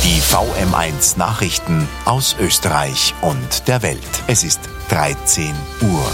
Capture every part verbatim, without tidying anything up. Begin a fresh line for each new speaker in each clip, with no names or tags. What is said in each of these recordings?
Die V M eins Nachrichten aus Österreich und der Welt. Es ist dreizehn Uhr.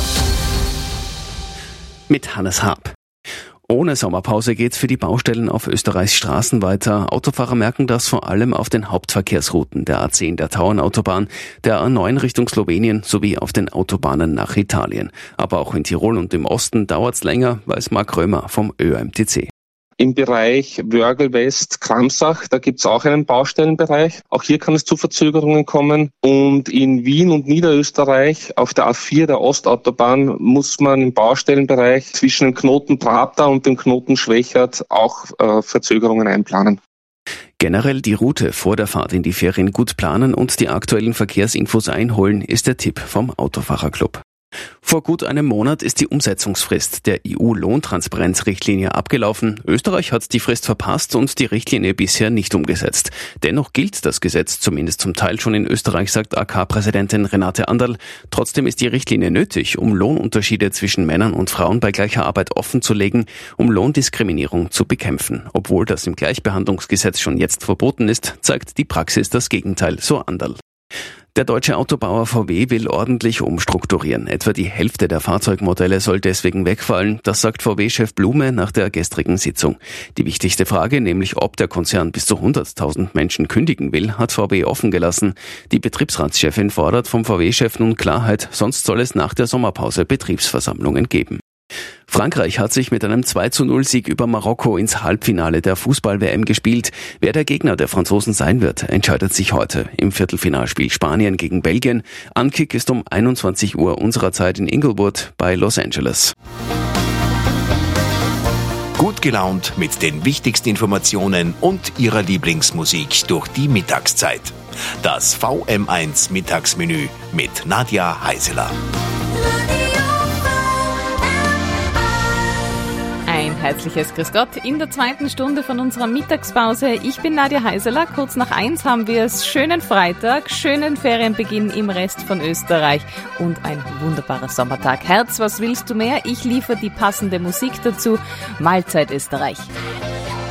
Mit Hannes Haab. Ohne Sommerpause geht's für die Baustellen auf Österreichs Straßen weiter. Autofahrer merken das vor allem auf den Hauptverkehrsrouten der A zehn der Tauernautobahn, der A neun Richtung Slowenien sowie auf den Autobahnen nach Italien. Aber auch in Tirol und im Osten dauert's länger, weiß Marc Römer vom Ö M T C.
Im Bereich Wörgl West, Kramsach, da gibt's auch einen Baustellenbereich. Auch hier kann es zu Verzögerungen kommen. Und in Wien und Niederösterreich auf der A vier, der Ostautobahn, muss man im Baustellenbereich zwischen dem Knoten Prater und dem Knoten Schwächert auch äh, Verzögerungen einplanen.
Generell die Route vor der Fahrt in die Ferien gut planen und die aktuellen Verkehrsinfos einholen, ist der Tipp vom Autofahrerclub. Vor gut einem Monat ist die Umsetzungsfrist der E U-Lohntransparenzrichtlinie abgelaufen. Österreich hat die Frist verpasst und die Richtlinie bisher nicht umgesetzt. Dennoch gilt das Gesetz zumindest zum Teil schon in Österreich, sagt A K-Präsidentin Renate Anderl. Trotzdem ist die Richtlinie nötig, um Lohnunterschiede zwischen Männern und Frauen bei gleicher Arbeit offenzulegen, um Lohndiskriminierung zu bekämpfen. Obwohl das im Gleichbehandlungsgesetz schon jetzt verboten ist, zeigt die Praxis das Gegenteil, so Anderl. Der deutsche Autobauer V W will ordentlich umstrukturieren. Etwa die Hälfte der Fahrzeugmodelle soll deswegen wegfallen. Das sagt V W-Chef Blume nach der gestrigen Sitzung. Die wichtigste Frage, nämlich ob der Konzern bis zu hunderttausend Menschen kündigen will, hat V W offen gelassen. Die Betriebsratschefin fordert vom V W-Chef nun Klarheit, sonst soll es nach der Sommerpause Betriebsversammlungen geben. Frankreich hat sich mit einem zwei zu null Sieg über Marokko ins Halbfinale der Fußball-W M gespielt. Wer der Gegner der Franzosen sein wird, entscheidet sich heute. Im Viertelfinalspiel Spanien gegen Belgien. Ankick ist um einundzwanzig Uhr unserer Zeit in Inglewood bei Los Angeles.
Gut gelaunt mit den wichtigsten Informationen und Ihrer Lieblingsmusik durch die Mittagszeit. Das V M eins Mittagsmenü mit Nadja Heiseler.
Ein herzliches Grüß Gott in der zweiten Stunde von unserer Mittagspause. Ich bin Nadja Heiseler. Kurz nach eins haben wir es. Schönen Freitag, schönen Ferienbeginn im Rest von Österreich und ein wunderbarer Sommertag. Herz, was willst du mehr? Ich liefere die passende Musik dazu. Mahlzeit Österreich.